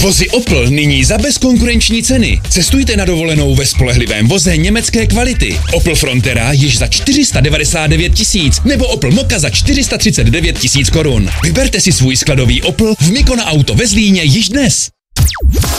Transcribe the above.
Vozy Opel nyní za bezkonkurenční ceny. Cestujte na dovolenou ve spolehlivém voze německé kvality. Opel Frontera již za 499 000 nebo Opel Mokka za 439 000 korun. Vyberte si svůj skladový Opel v Mikona Auto ve Zlíně již dnes.